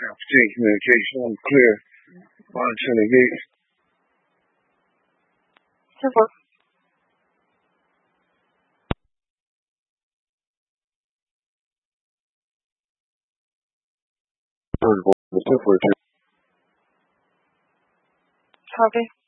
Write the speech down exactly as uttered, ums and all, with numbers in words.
Application communication, I'm clear. Monitoring the gates. Simple. Third voice, two four two. Copy.